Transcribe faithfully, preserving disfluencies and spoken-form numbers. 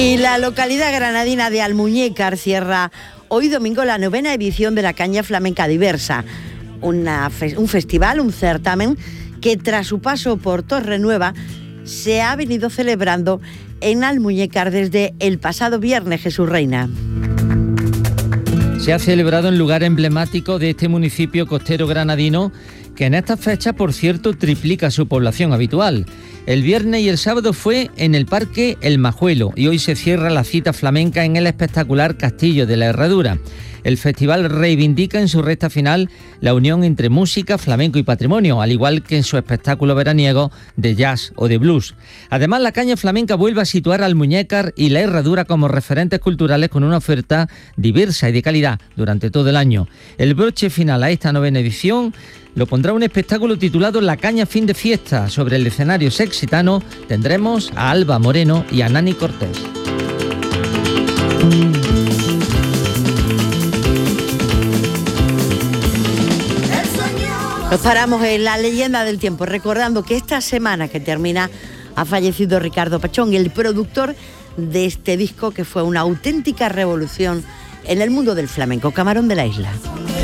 Y la localidad granadina de Almuñécar cierra hoy domingo la novena edición de la Caña Flamenca Diversa, una fe- un festival, un certamen que tras su paso por Torrenueva se ha venido celebrando en Almuñécar desde el pasado viernes. Jesús Reina. Se ha celebrado en lugar emblemático de este municipio costero granadino, que en estas fechas, por cierto, triplica su población habitual. El viernes y el sábado fue en el Parque El Majuelo y hoy se cierra la cita flamenca en el espectacular Castillo de la Herradura. El festival reivindica en su recta final la unión entre música, flamenco y patrimonio, al igual que en su espectáculo veraniego de jazz o de blues. Además, la caña flamenca vuelve a situar al Almuñécar y la Herradura como referentes culturales con una oferta diversa y de calidad durante todo el año. El broche final a esta novena edición lo pondrá un espectáculo titulado La Caña Fin de Fiesta. Sobre el escenario sexitano tendremos a Alba Moreno y a Nani Cortés. Nos paramos en la leyenda del tiempo, recordando que esta semana que termina ha fallecido Ricardo Pachón, el productor de este disco que fue una auténtica revolución en el mundo del flamenco, Camarón de la Isla.